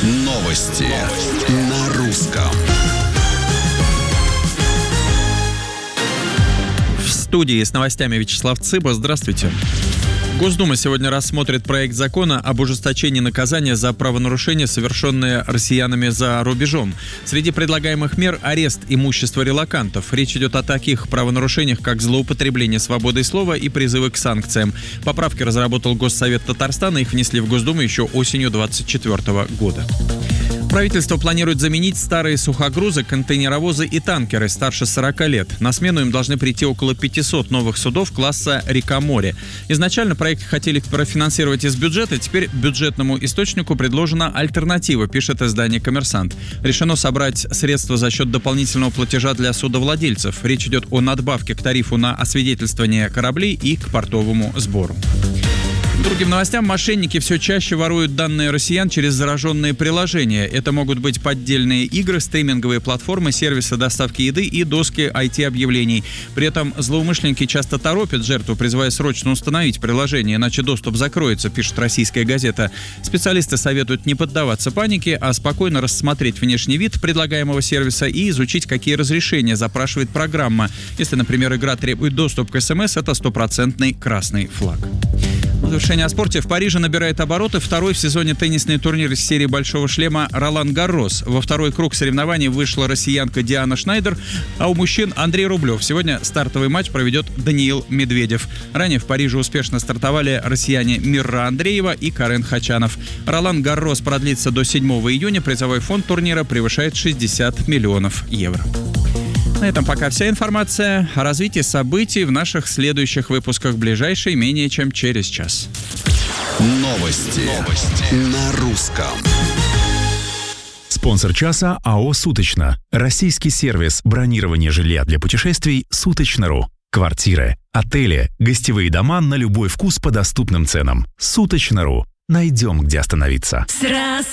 Новости на русском. В студии с новостями Вячеслав Цыба. Здравствуйте. Госдума сегодня рассмотрит проект закона об ужесточении наказания за правонарушения, совершенные россиянами за рубежом. Среди предлагаемых мер – арест имущества релокантов. Речь идет о таких правонарушениях, как злоупотребление свободой слова и призывы к санкциям. Поправки разработал Госсовет Татарстана, их внесли в Госдуму еще осенью 2024 года. Правительство планирует заменить старые сухогрузы, контейнеровозы и танкеры старше 40 лет. На смену им должны прийти около 500 новых судов класса «Река-море». Изначально проект хотели профинансировать из бюджета, теперь бюджетному источнику предложена альтернатива, пишет издание «Коммерсант». Решено собрать средства за счет дополнительного платежа для судовладельцев. Речь идет о надбавке к тарифу на освидетельствование кораблей и к портовому сбору. Другим новостям, мошенники все чаще воруют данные россиян через зараженные приложения. Это могут быть поддельные игры, стриминговые платформы, сервисы доставки еды и доски IT-объявлений. При этом злоумышленники часто торопят жертву, призывая срочно установить приложение, иначе доступ закроется, пишет «Российская газета». Специалисты советуют не поддаваться панике, а спокойно рассмотреть внешний вид предлагаемого сервиса и изучить, какие разрешения запрашивает программа. Если, например, игра требует доступ к СМС, это стопроцентный красный флаг. В завершение о спорте. В Париже набирает обороты второй в сезоне теннисный турнир из серии «Большого шлема» Ролан Гаррос. Во второй круг соревнований вышла россиянка Диана Шнайдер, а у мужчин Андрей Рублев. Сегодня стартовый матч проведет Даниил Медведев. Ранее в Париже успешно стартовали россияне Мирра Андреева и Карен Хачанов. Ролан Гаррос продлится до 7 июня. Призовой фонд турнира превышает 60 миллионов евро. На этом пока вся информация. О развитии событий в наших следующих выпусках ближайшей менее чем через час. Новости на русском. Спонсор часа АО «Суточно». Российский сервис бронирования жилья для путешествий «Суточно.ру». Квартиры, отели, гостевые дома на любой вкус по доступным ценам. «Суточно.ру». Найдем, где остановиться.